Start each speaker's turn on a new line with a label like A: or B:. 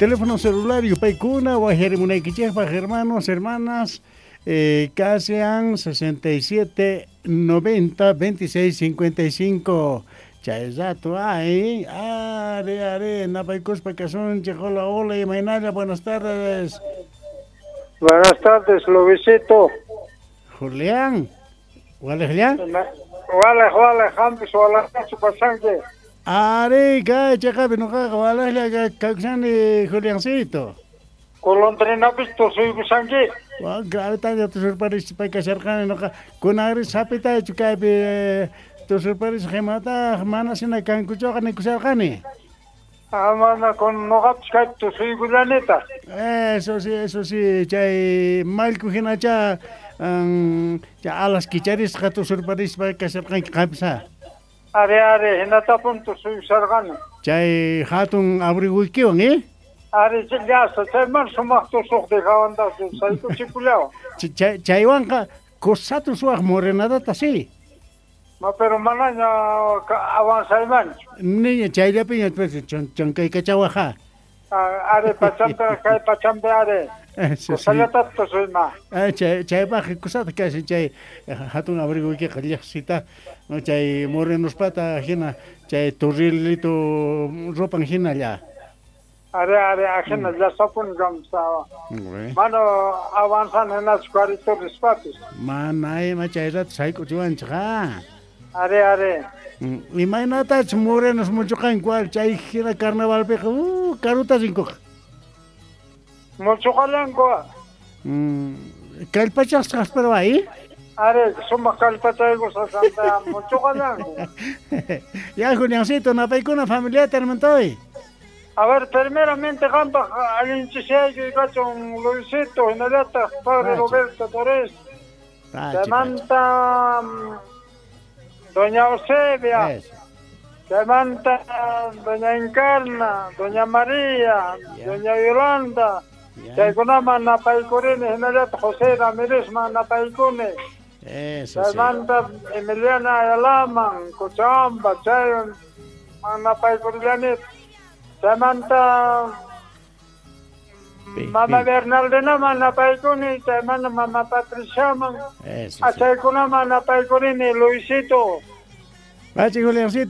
A: teléfono celular Yupaykuna, Guajerimunaykichejpa, hermanos, hermanas, Casean 67 90 26 55. Chaizato, are, Napaycuspa Casun, Chejola, hola y Mainaya, buenas tardes.
B: Buenas tardes, Luisito.
A: Julián, ¿cuál es Julián?
B: Wale, Jampis, wala, Chupasangue.
A: Are, Chacabi, no caga, wala, Caxani, Juliancito.
B: Colondrinapis, tu soy Busangue.
A: Grave, tanya, tu sorparis, para que cercan, no caga. Con Aris, Sapita, Chucabi, tu sorparis, Gemata, Manasina, Cancuchocan, Cusarcani.
B: Amana con Nogapskai, tu soy Gulaneta.
A: Eso sí, Chay, Malcujina, ya a las quicharis, Jato sorparis, para que cercan, Capsa.
B: Are, Hinatapun, tu soy Sargano.
A: Chay, Hatun, Abriguikion,
B: Are, ya, se man sumas tu soh de Gavanda, Saito Chipulao.
A: Chaywanka, Cosatu suag morenada, sí.
B: Pero mañana avanza el mancho.
A: Niña, Chayla Piña, Choncay Cachawaja.
B: Are, Pachambe, are.
A: Eso sí.
B: Salatato soy más.
A: Chay baja, Cosata, casi Chay, Hatun Abrigo que Jalisita, no Chay Morenos Pata, Jena, Chay Torrilito, ropa en Jena ya.
B: Are, ajena, ya sapun gamsaba. Mano, avanzan en las 40 respates.
A: Manay, Chayrat, Saiko Chuancha.
B: Are.
A: Imagínate, morenos mucho cual, Chay gira carnaval, peja, caruta cinco.
B: Mucho calanco.
A: ¿Calpachas pero ahí?
B: Are, suma calpachagos a Santa, mucho calanco.
A: Ya, Juliancito, no hay una familia terminó hoy.
B: A ver, primeramente, Gamba, al incisello y gacho un Luisito, en el alta, padre Roberto Torres. Se manda doña Eusebia. Se manda doña Encarna, doña María, doña Yolanda. Se conama Napaycurine, en el alta José Ramírez, Napaycune. Se manda Emiliana Ayalaman, Cochabamba, Chayon, Napaycurine. Se manda Mama Bernaldina, Napaycune, se manda Mama Patricia, a Chaykuna, Napaycurine, Luisito.
A: Pachi, Juliancito.